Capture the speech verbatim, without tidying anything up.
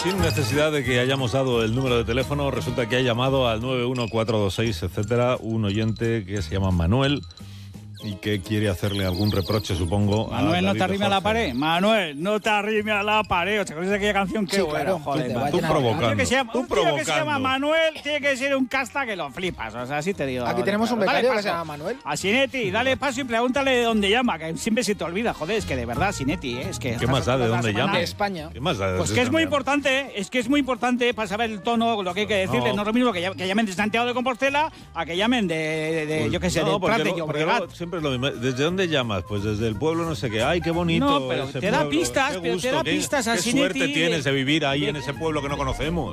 sin necesidad de que hayamos dado el número de teléfono, resulta que ha llamado al nueve uno cuatro dos seis, etcétera, un oyente que se llama Manuel y que quiere hacerle algún reproche, supongo. Manuel, no te arrime a la pared. Manuel, no te arrime a la pared. ¿Te acuerdas de aquella canción? Qué Sí, bueno, claro, joder. que te Tú provocando. Un tío que se llama, Tú un tío que se provocando. llama Manuel tiene que ser un casta que lo flipas. O sea, así te digo. Aquí tenemos un Dale becario que paso. se llama Manuel. A Sinetti, dale paso y pregúntale de dónde llama, que siempre se te olvida. Joder, es que de verdad, Sinetti, ¿eh? Es que ¿Qué más da de dónde llama? De España. ¿Qué más da de Pues dónde que es muy llama? importante, ¿eh? Es que es muy importante para saber el tono, lo que hay que decirle. No. No, es lo mismo que, ll- que llamen de Santiago de Compostela a que llamen de, de, de, Pues yo qué sé, no, de porque Prat de lo- porque Llobregat. lo- siempre es lo mismo. ¿Desde dónde llamas? Pues desde el pueblo no sé qué. ¡Ay, qué bonito! No, pero ese te da pueblo. pistas, Qué pero te gusto, da qué- pistas a Qué Sinetti suerte de- tienes de vivir ahí en ese pueblo que no conocemos.